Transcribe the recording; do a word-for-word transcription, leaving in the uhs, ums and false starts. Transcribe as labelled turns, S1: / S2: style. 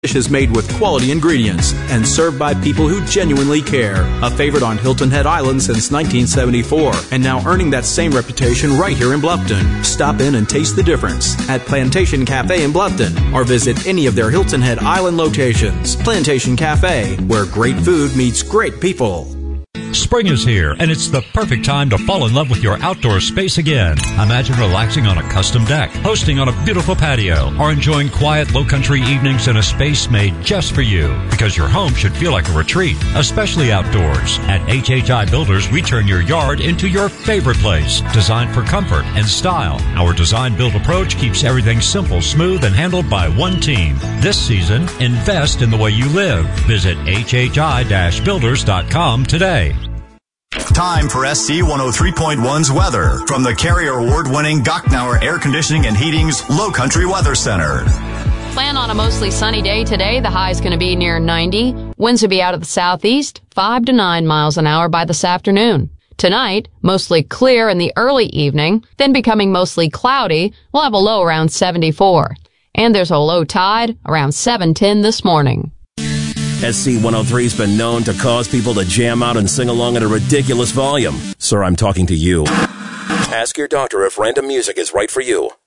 S1: dish is made with quality ingredients and served by people who genuinely care. A favorite on Hilton Head Island since nineteen seventy-four, and now earning that same reputation right here in Bluffton. Stop in and taste the difference at Plantation Cafe in Bluffton, or visit any of their Hilton Head Island locations. Plantation Cafe, where great food meets great people.
S2: Spring is here, and it's the perfect time to fall in love with your outdoor space again. Imagine relaxing on a custom deck, hosting on a beautiful patio, or enjoying quiet, low-country evenings in a space made just for you. Because your home should feel like a retreat, especially outdoors. At H H I Builders, we turn your yard into your favorite place. Designed for comfort and style, our design-build approach keeps everything simple, smooth, and handled by one team. This season, invest in the way you live. Visit H H I builders dot com today.
S3: Time for S C one oh three point one's weather from the Carrier Award-winning Gochnauer Air Conditioning and Heating's Low Country Weather Center.
S4: Plan on a mostly sunny day today. The high is going to be near ninety. Winds will be out of the southeast, five to nine miles an hour by this afternoon. Tonight, mostly clear in the early evening, then becoming mostly cloudy. We'll have a low around seventy-four. And there's a low tide around seven ten this morning.
S5: S C one oh three has been known to cause people to jam out and sing along at a ridiculous volume. Sir, I'm talking to you. Ask your doctor if random music is right for you.